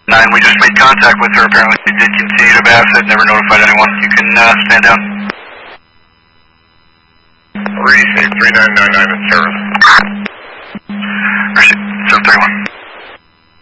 9, we just made contact with her. Apparently she did continue to bass it, never notified anyone. You can stand down. Receive 3999 in service. Receive 731.